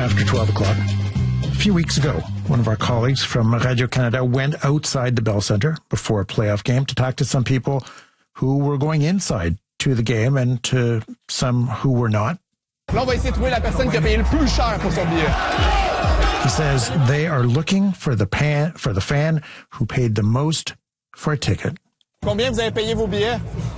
after 12 o'clock. A few weeks ago, one of our colleagues from Radio-Canada went outside the Bell Centre before a playoff game to talk to some people who were going inside to the game and to some who were not. Là, on va essayer de trouver la personne qui a payé le plus cher pour son billet. He says they are looking for the fan who paid the most for a ticket. Combien vous avez payé vos billets?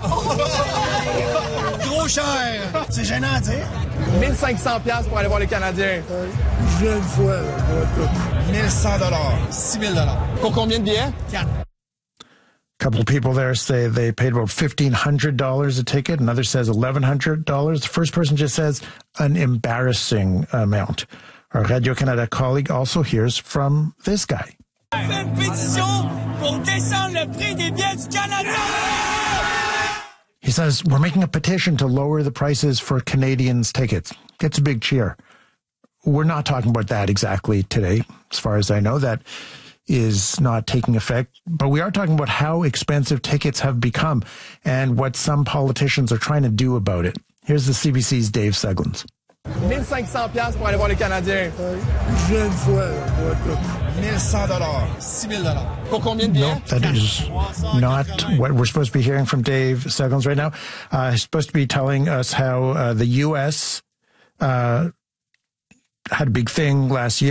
Trop cher! C'est gênant à dire. 1500$ pour aller voir les Canadiens. Je viens une fois. 1100$. 6000$. Pour combien de billets? 4. A couple of people there say they paid about $1,500 a ticket. Another says $1,100. The first person just says an embarrassing amount. Our Radio-Canada colleague also hears from this guy. Une pétition pour descendre le prix des billets du Canadien! He says, we're making a petition to lower the prices for Canadians' tickets. Gets a big cheer. We're not talking about that exactly today. As far as I know, that is not taking effect. But we are talking about how expensive tickets have become and what some politicians are trying to do about it. Here's the CBC's Dave Seglins. 1500$ pour aller voir les Canadiens. Je viens une fois. 1100$. 6000$. Pour combien de billets? No, that is not what we're supposed to be hearing from Dave Seglins right now. He's supposed to be telling us how the U.S. had a big thing last year.